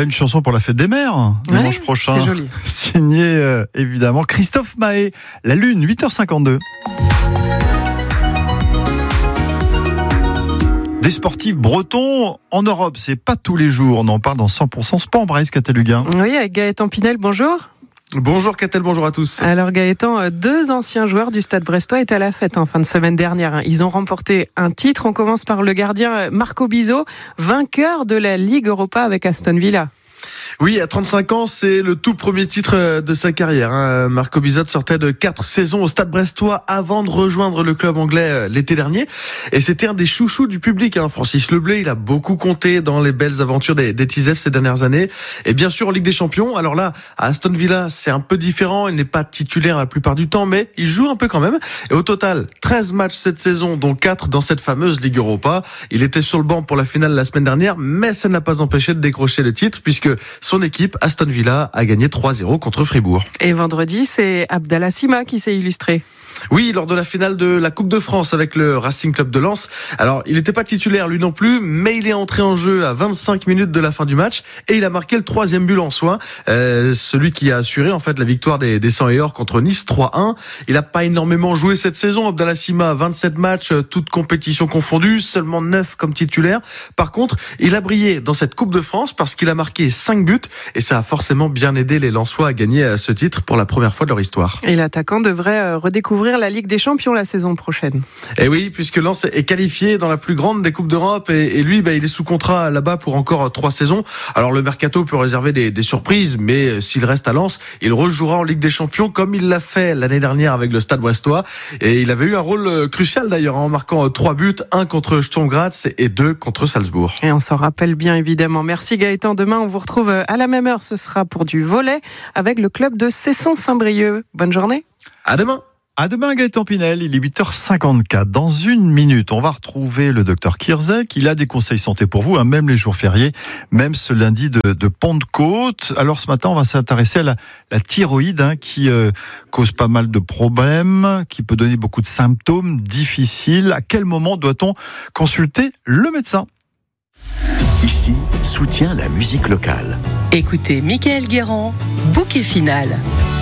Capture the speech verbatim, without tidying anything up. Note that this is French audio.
une chanson pour la fête des mères, dimanche ouais, prochain. C'est joli. Signé euh, évidemment Christophe Mahé. La Lune, huit heures cinquante-deux. Des sportifs bretons en Europe, c'est pas tous les jours. On en parle dans cent pour cent Sport. Brice Cateluguin. Oui, avec Gaëtan Pinel, bonjour. Bonjour Catel, bonjour à tous. Alors Gaëtan, deux anciens joueurs du Stade Brestois étaient à la fête en fin de semaine dernière. Ils ont remporté un titre. On commence par le gardien Marco Bizot, vainqueur de la Ligue Europa avec Aston Villa. Oui, à trente-cinq ans, c'est le tout premier titre de sa carrière. Marco Bizot sortait de quatre saisons au Stade Brestois avant de rejoindre le club anglais l'été dernier. Et c'était un des chouchous du public. Francis Leblay, il a beaucoup compté dans les belles aventures des, des T I S F ces dernières années. Et bien sûr, en Ligue des Champions. Alors là, à Aston Villa, c'est un peu différent. Il n'est pas titulaire la plupart du temps, mais il joue un peu quand même. Et au total, treize matchs cette saison, dont quatre dans cette fameuse Ligue Europa. Il était sur le banc pour la finale la semaine dernière, mais ça n'a pas empêché de décrocher le titre, puisque son équipe, Aston Villa, a gagné trois zéro contre Fribourg. Et vendredi, c'est Abdallah Sima qui s'est illustré. Oui, lors de la finale de la Coupe de France avec le Racing Club de Lens. Alors, il n'était pas titulaire lui non plus, mais il est entré en jeu à vingt-cinq minutes de la fin du match et il a marqué le troisième but en soi, euh, celui qui a assuré en fait la victoire des, des cent et or contre Nice trois un. Il n'a pas énormément joué cette saison, Abdallah Sima, vingt-sept matchs, toutes compétitions confondues, seulement neuf comme titulaire. Par contre, il a brillé dans cette Coupe de France parce qu'il a marqué cinq buts et ça a forcément bien aidé les Lensois à gagner ce titre pour la première fois de leur histoire. Et l'attaquant devrait redécouvrir la Ligue des Champions la saison prochaine. Et oui, puisque Lens est qualifié dans la plus grande des Coupes d'Europe et, et lui, bah, il est sous contrat là-bas pour encore trois saisons. Alors le mercato peut réserver des, des surprises, mais s'il reste à Lens, il rejouera en Ligue des Champions comme il l'a fait l'année dernière avec le Stade Brestois. Et il avait eu un rôle crucial d'ailleurs en marquant trois buts, un contre Sturm Graz et deux contre Salzbourg. Et on s'en rappelle bien évidemment. Merci Gaëtan. Demain, on vous retrouve à la même heure. Ce sera pour du volley avec le club de Cesson-Saint-Brieuc. Bonne journée. À demain. À demain Gaëtan Pinel, il est huit heures cinquante-quatre. Dans une minute, on va retrouver le docteur Kirzek. Il a des conseils santé pour vous, hein, même les jours fériés, même ce lundi de, de Pentecôte. Alors ce matin, on va s'intéresser à la, la thyroïde hein, qui euh, cause pas mal de problèmes, qui peut donner beaucoup de symptômes difficiles. À quel moment doit-on consulter le médecin ? Ici, soutient la musique locale. Écoutez Michael Guérand, Bouquet final.